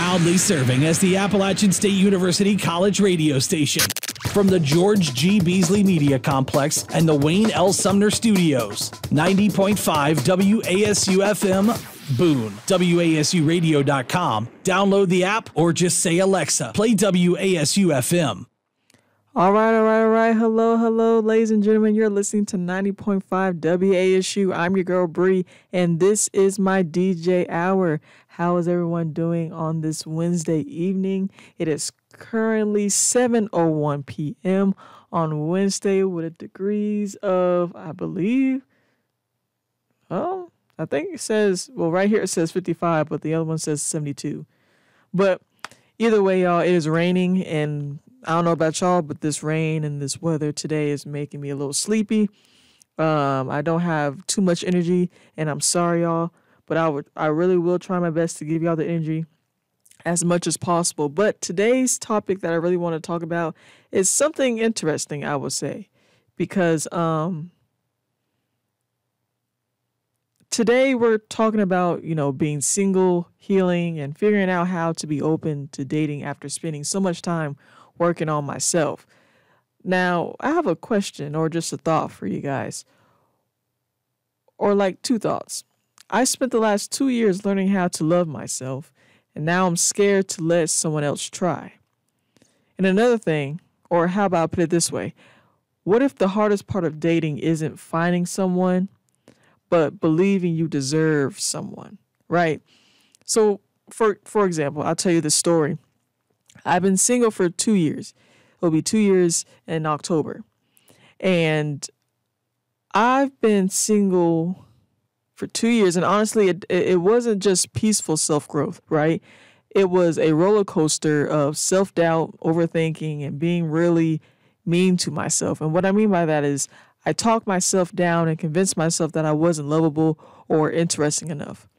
Proudly serving as the Appalachian State University College radio station. From the George G. Beasley Media Complex and the Wayne L. Sumner Studios. 90.5 WASU-FM, Boone. WASUradio.com. Download the app or just say, Alexa, play WASU-FM. All right. Hello, ladies and gentlemen. You're listening to 90.5 WASU. I'm your girl, Bree, and this is my DJ Hour. How is everyone doing on this Wednesday evening? It is currently 7:01 p.m. on Wednesday with a degrees of, I believe, I think it says, well, right here it says 55, but the other one says 72. But either way, y'all, it is raining, and I don't know about y'all, but this rain and this weather today is making me a little sleepy. I don't have too much energy, and I'm sorry, y'all, but I really will try my best to give y'all the energy as much as possible. But today's topic that I really want to talk about is something interesting, I would say, because today we're talking about, being single, healing, and figuring out how to be open to dating after spending so much time working on myself. Now, I have a question or just a thought for you guys, or like two thoughts. I spent the last 2 years learning how to love myself, and now I'm scared to let someone else try. And another thing, or how about I put it this way, what if the hardest part of dating isn't finding someone, but believing you deserve someone, right? So, for example, I'll tell you this story. I've been single for 2 years. It'll be 2 years in October. And I've been single for 2 years. And honestly, it wasn't just peaceful self-growth, right? It was a roller coaster of self-doubt, overthinking, and being really mean to myself. And what I mean by that is I talked myself down and convinced myself that I wasn't lovable or interesting enough.